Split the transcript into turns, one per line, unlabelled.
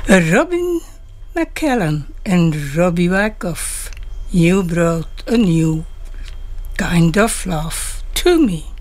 Robin McCallum and Robbie Wyckoff, you brought a new kind of love to me.